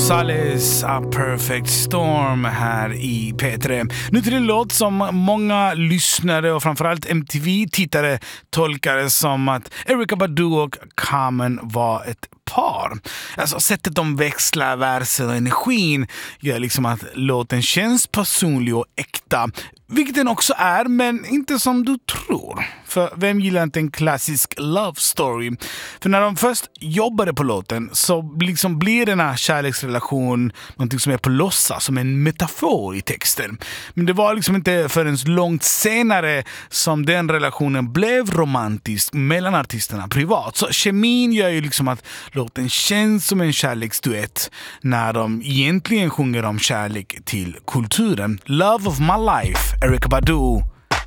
Gonzales, A Perfect Storm här i P3. Nu till en låt som många lyssnare och framförallt MTV-tittare tolkade som att Erykah Badu och Common var ett par. Alltså sättet de växlar versen och energin gör liksom att låten känns personlig och äkta. Vilket den också är, men inte som du tror. För vem gillar inte en klassisk love story? För när de först jobbade på låten så liksom blir den här kärleksrelation någonting som är på låtsas, som en metafor i texten. Men det var liksom inte förrän långt senare som den relationen blev romantisk mellan artisterna privat. Så kemin gör ju liksom att låten känns som en kärleksduett när de egentligen sjunger om kärlek till kulturen. Love of my life, Erykah Badu